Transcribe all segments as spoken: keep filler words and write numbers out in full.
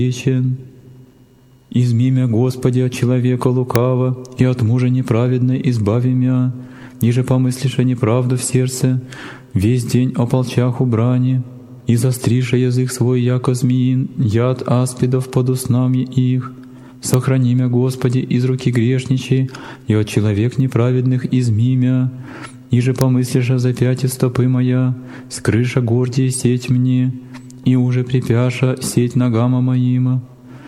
вечен. Изми мя, Господи, от человека лукава, и от мужа неправедной избави мя, ниже помыслишь о неправду в сердце, весь день о полчах у брани, и застриша язык свой, яко змеин, яд аспидов под уснами их. Сохрани мя, Господи, из руки грешничей, и от человек неправедных изми мя, иже помыслишь о запяти стопы моя, скрыша гордие сеть мне, и уже припяша сеть ногама моима.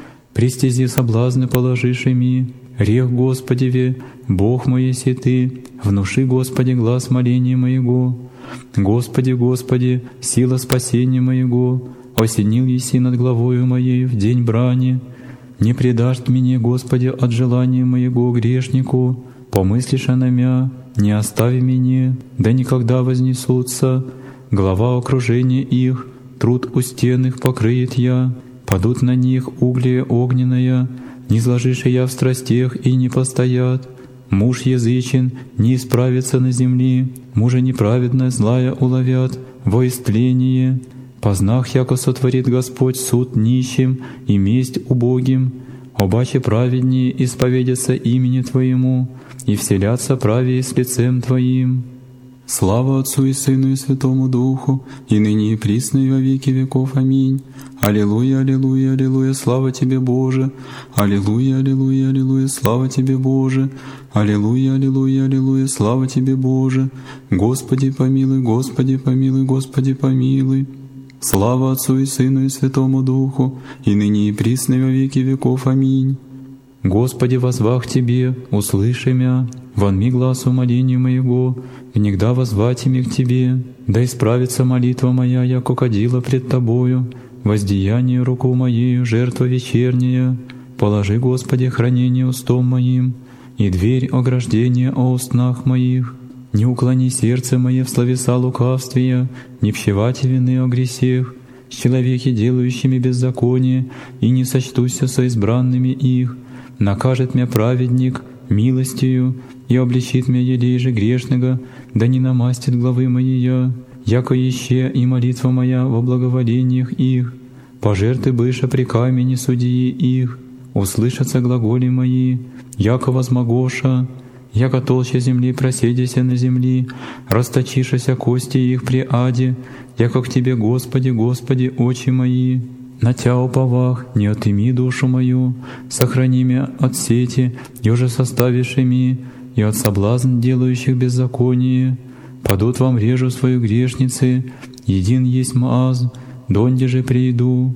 При стези соблазны положишь ими, рех Господеве, Бог мой еси Ты, внуши, Господи, глаз моления моего. Господи, Господи, сила спасения моего, осенил еси над главою моей в день брани. Не предашь мне, Господи, от желания моего грешнику, помыслишь о мя, не остави меня, да никогда вознесутся, глава окружения их, труд у стен их покрыет я, падут на них углие огненное, не сложишь я в страстях и не постоят. Муж язычен не исправится на земле, мужа неправедная злая уловят во истление. Познах, яко сотворит Господь суд нищим и месть убогим, обаче праведнее исповедятся имени Твоему и вселятся правее с лицем Твоим. Слава Отцу и Сыну и Святому Духу, и ныне и присно и во веки веков. Аминь. Аллилуйя, аллилуйя, аллилуйя, слава Тебе, Боже! Аллилуйя, аллилуйя, аллилуйя, слава Тебе, Боже! Аллилуйя, аллилуйя, аллилуйя, слава Тебе, Боже! Господи помилуй, Господи помилуй, Господи помилуй! Слава Отцу и Сыну и Святому Духу, и ныне и присно и во веки веков. Аминь. Господи, возвах Тебе, услыши мя, вонми глаз умолению моего, внегда возвати мя к Тебе, да исправится молитва моя, яко кадила пред Тобою, воздеяние руку моею, жертва вечерняя. Положи, Господи, хранение устом моим, и дверь ограждения о устнах моих. Не уклони сердце мое в словеса лукавствия, не пщевати вины о гресех, с человеки, делающими беззаконие, и не сочтуся со избранными их. Накажет мя праведник милостью, и обличит мя елей же грешного, да не намастит главы моей, яко еще и молитва моя во благоволениях их. Пожертвы быша при камени судьи их, услышатся глаголи мои, яко возмогоша, яко толща земли проседися на земли, расточишася кости их при аде, яко к Тебе, Господи, Господи, очи мои. На Тя уповах, не отыми душу мою, сохрани мя от сети, еже составишь ими, и от соблазн делающих беззаконие. Падут вам режу свою грешницы, един есть мааз, донде же прииду.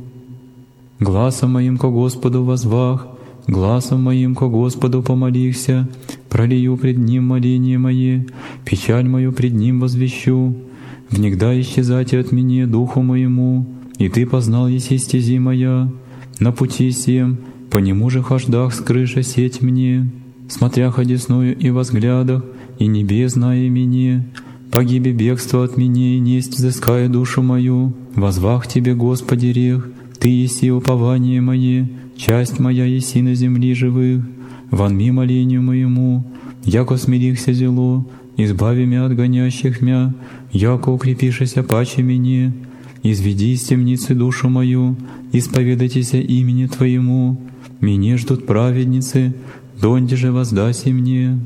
Гласом моим ко Господу возвах, гласом моим ко Господу помолихся, пролию пред Ним моление мое, печаль мою пред Ним возвещу. Внегда исчезайте от меня духу моему, и Ты познал еси стези моя, на пути сем, по нему же хождах скрыша сеть мне, смотря одесною и возглядах, и небе зная меня, погибе бегство от меня, и несть взыская душу мою, возвах Тебе, Господи, рех, Ты еси упование мое, часть моя еси на земли живых, вонми молению моему, яко смирихся зело, избави мя от гонящих мя, яко укрепишися паче мне. Изведи из темницы душу мою, исповедайтеся имени Твоему. Меня ждут праведницы, донде же воздаси мне.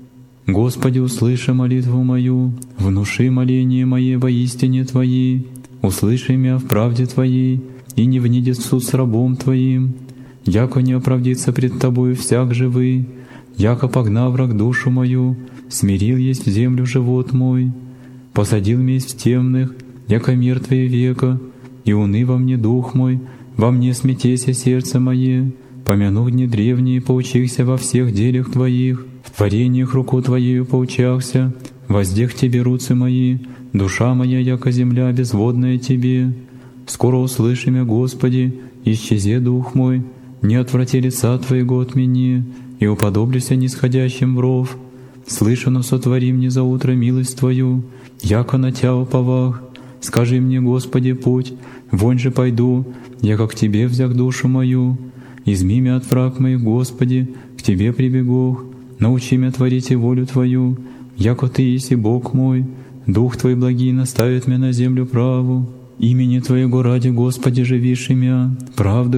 Господи, услыши молитву мою, внуши моление мое во истине Твоей, услыши мя в правде Твоей, и не внидет в суд с рабом Твоим. Яко не оправдится пред Тобою всяк живый, яко погнав враг душу мою, смирил есть в землю живот мой, посадил месть в темных, яко мертвые века, и уны во мне дух мой, во мне смятеся сердце мое, помянув дни древние, поучихся во всех делях Твоих, в творениях руку Твоею поучахся, воздех Тебе руцы мои, душа моя, яко земля безводная Тебе. Скоро услыши мя, Господи, исчезе дух мой, не отврати лица Твоего от меня, и уподоблюся нисходящим в ров. Слышано сотвори мне за утро милость Твою, яко на Тя уповах. Скажи мне, Господи, путь, вонь же пойду, яко к Тебе взяк душу мою. Изми мя от враг моих, Господи, к Тебе прибегох. Научи мя творить и волю Твою, яко Ты еси Бог мой. Дух Твой благий наставит мя на землю праву. Имени Твоего ради, Господи, живишь мя, правду